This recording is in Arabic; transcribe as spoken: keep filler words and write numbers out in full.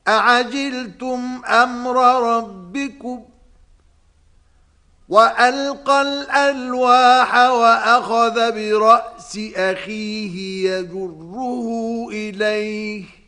أعجلتم أمر ربكم وألقى الألواح وأخذ برأس أخيه يجره إليه